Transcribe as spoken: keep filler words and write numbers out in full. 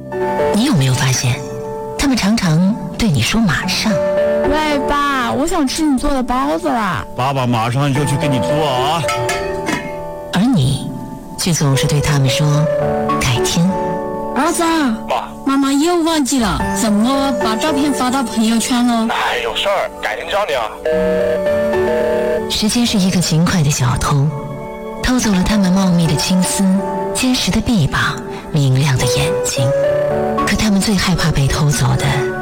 你有没有发现，他们常常对你说马上。 喂，爸，我想吃你做的包子啦。 爸爸马上就去给你做啊。 而你却总是对他们说改天。 儿子， 妈， 妈妈又忘记了，怎么把照片发到朋友圈了？ 哎，有事儿，改天教你啊。 时间是一个勤快的小偷，偷走了他们茂密的青丝、坚实的臂膀、明亮的眼睛。可他们最害怕被偷走的